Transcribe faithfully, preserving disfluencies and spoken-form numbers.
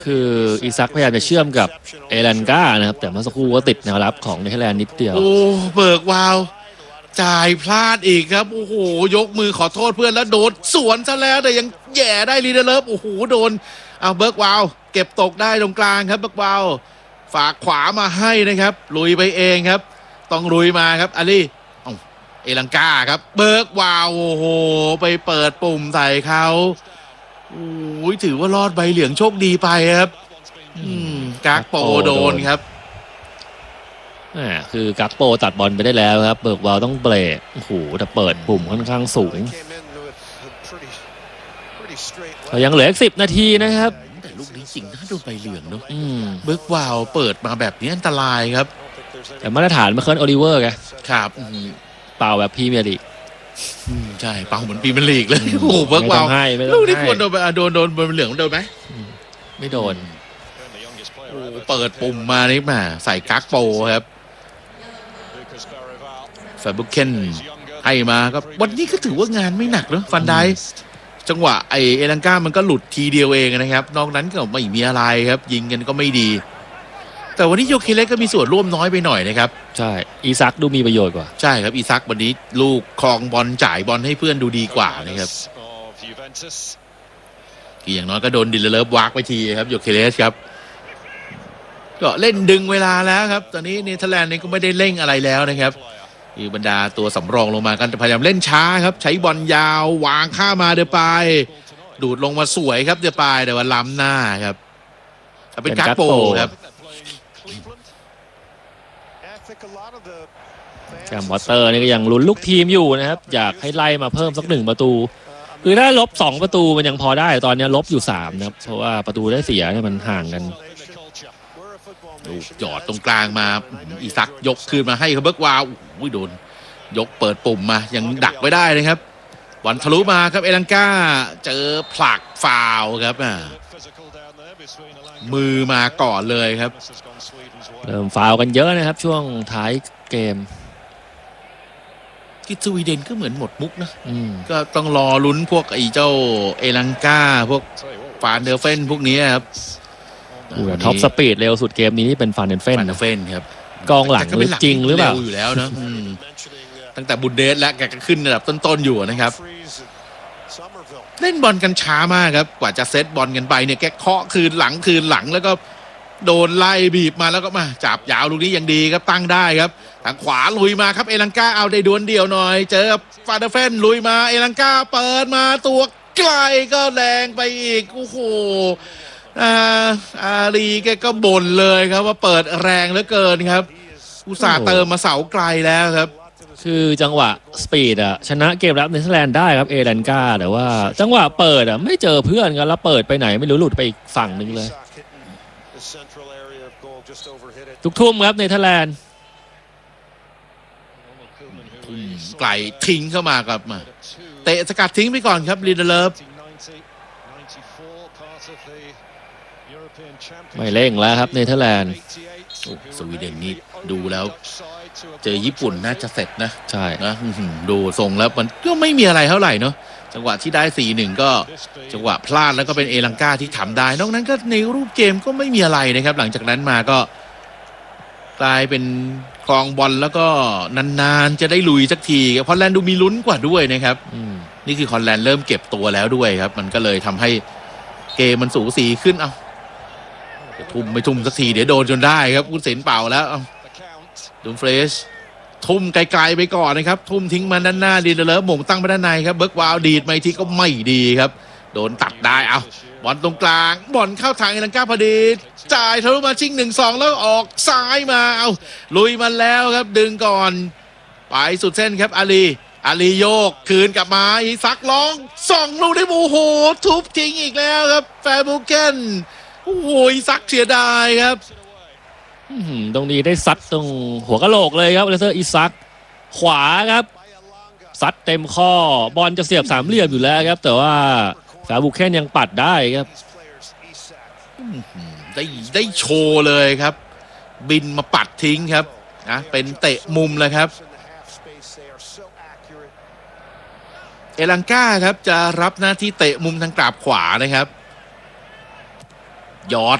คืออีซักพยายามจะเชื่อมกับเอลันกานะครับแต่เมื่อสักครู่ก็ติดแนวรับของเนเธอร์แลนด์นิดเดียวโอ้เบิกวาวจ่ายพลาดอีกครับโอ้โหยกมือขอโทษเพื่อนแล้วโดนสวนซะแล้วแต่ยังแย่ได้ลีเดอร์เลิฟโอ้โหโดนเอาเบิร์กวาวเก็บตกได้ตรงกลางครับเบิร์กวาวฝากขวามาให้นะครับลุยไปเองครับต้องลุยมาครับอาลีเอลังกาครับเบิร์กวาวโอ้โหไปเปิดปุ่มใส่เขาโอ้ยถือว่ารอดใบเหลืองโชคดีไปครับอืมกากโปโดนครับอ่าคือกักโปตัดบอลไปได้แล้วครับเบิร์กวาวต้องเบรกโอ้โหแต่เปิดปุ่มค่อนข้างสูงเรายังเหลืออีกสิบนาทีนะครับแต่ลูกนี้จริงน่าโดนใบเหลืองเนาะเบิร์กวาวเปิดมาแบบนี้อันตรายครับแต่มาตรฐานมาเคิร์นโอลิเวอร์ไงครับเป่าแบบพรีเมียร์ลีกใช่เป่าเหมือนพรีเมียร์ลีกเลยโอ้โหเบิร์กวาวลูกนี้ควรโดนโดนโดนใบเหลืองโดนไหมไม่โดนเปิดปุ่มมานี่มาใส่กักโปครับแฟบุเคนให้มาก็วันนี้ก็ถือว่างานไม่หนักเนอะฟันไดจังหวะไอเอลังกามันก็หลุดทีเดียวเองนะครับนอกนั้นก็ไม่มีอะไรครับยิงกันก็ไม่ดีแต่วันนี้โยเคเล็กก็มีส่วนร่วมน้อยไปหน่อยนะครับใช่อีซักดูมีประโยชน์กว่าใช่ครับอีซักวันนี้ลูกคลองบอลจ่ายบอลให้เพื่อนดูดีกว่านะครับอย่างน้อยก็โดนดิลเลอร์วากไปทีครับโยเคเล็กครับก็เล่นดึงเวลาแล้วครับตอนนี้เนเธอร์แลนด์นี่ก็ไม่ได้เร่งอะไรแล้วนะครับคือบรรดาตัวสำรองลงมากันพยายามเล่นช้าครับใช้บอลยาววางข้ามาเดือปายดูดลงมาสวยครับเดือปายแต่ว่าล้ำหน้าครับเป็นกักโปครับแกมวอเตอร์นี่ก็ยังลุ้นลูกทีมอยู่นะครับอยากให้ไล่มาเพิ่มสักหนึ่งประตูคือถ้าลบสองประตูมันยังพอได้ตอนนี้ลบอยู่สามนะครับเพราะว่าประตูได้เสียเนี่ยมันห่างกันดูหยอดตรงกลางมาอีซักยกคืนมาให้เขาเบิร์กวาวอุ้ยโดนยกเปิดปุ่มมายังดักไว้ได้นะครับบอลทะลุมาครับเอลังกาเจอผลักฟาวครับมือมาก่อนเลยครับเริ่มฟาวกันเยอะนะครับช่วงท้ายเกมที่สวีเดนก็เหมือนหมดมุกนะก็ต้องรอลุ้นพวกไอ้เจ้าเอลังกาพวกฟานเดอร์เฟนพวกนี้ครับท็อปสปีดเร็วสุดเกมนี้นี่เป็นฟานเดนเฟนฟานเดอร์เฟนครับกองหลังจริงหรือเปล่าอยู่แล้วนะตั้งแต่บุนเดสแล้วแกก็ขึ้นระดับต้นๆอยู่นะครับเล่นบอลกันช้ามากครับกว่าจะเซตบอลกันไปเนี่ยแกเคาะคืนหลังคืนหลังแล้วก็โดนไล่บีบมาแล้วก็มาจับยาวลูกนี้ยังดีครับตั้งได้ครับทางขวาลุยมาครับเอลังกาเอาได้ดวลเดียวหน่อยเจอฟาเดอร์เฟนลุยมาเอลังกาเปิดมาตัวไกลก็แรงไปอีกโอ้โหอาอารีแกก็บ่นเลยครับว่าเปิดแรงเหลือเกินครับอุตส่าห์เติมมาเสาไกลแล้วครับคือจังหวะสปีดอะชนะเกมรับเนเธอร์แลนด์ได้ครับเอลันกาแต่ว่าจังหวะเปิดอะไม่เจอเพื่อนกันแล้วเปิดไปไหนไม่รู้หลุดไปอีกฝั่งหนึ่งเลยทุกทุ่มครับเนเธอร์แลนด์ไกลทิ้งเข้ามาครับมาเตะสกัดทิ้งไปก่อนครับลีเดอร์เลิฟไม่เร่งแล้วครับเนเธอร์แลนด์สวีเดนนี่ดูแล้วเจอญี่ปุ่นน่าจะเสร็จนะใช่นะดูทรงแล้วมันก็ไม่มีอะไรเท่าไหร่เนาะจังหวะที่ได้ สี่หนึ่ง ก็จังหวะพลาดแล้วก็เป็นเอลังกาที่ทำได้นอกนั้นก็ในรูปเกมก็ไม่มีอะไรนะครับหลังจากนั้นมาก็กลายเป็นครองบอลแล้วก็นานๆจะได้ลุยสักทีฮอลแลนด์ดูมีลุ้นกว่าด้วยนะครับนี่คือฮอลแลนด์เริ่มเก็บตัวแล้วด้วยครับมันก็เลยทำให้เกมมันสูสีขึ้นเอาทุ่มไม่ทุ่มสักทีเดี๋ยวโดนจนได้ครับคุณเสนเป่าแล้วดูเฟรชทุ่มไกลๆไปก่อนนะครับทุ่มทิ้งมาด้านหน้าดีเดลอร์หม่งตั้งไปด้านในครับเบิร์กวาวดีดมาทีก็ไม่ดีครับโดนตัดได้เอาบอลตรงกลางบอลเข้าทางเอลังกาพอดีจ่ายทะลุมาชิงหนึ่งสองแล้วออกซ้ายมาเอาลุยมาแล้วครับดึงก่อนไปสุดเส้นครับอาลีอาลีโยกคืนกลับมาอีซักร้องส่องลูกได้โอ้โหทุบทิ้งอีกแล้วครับแฟร์บูเกนโอ้โหซักเสียดายครับตรงนี้ได้ซัดตรงหัวกะโหลกเลยครับเลเซอร์อีซักขวาครับซัดเต็มข้อบอลจะเสียบสามเหลี่ยมอยู่แล้วครับแต่ว่าแฟร์บูเคนยังปัดได้ครับได้ได้โชว์เลยครับบินมาปัดทิ้งครับนะเป็นเตะมุมเลยครับเอลังกาครับจะรับหน้าที่เตะมุมทางกราบขวานะครับยอด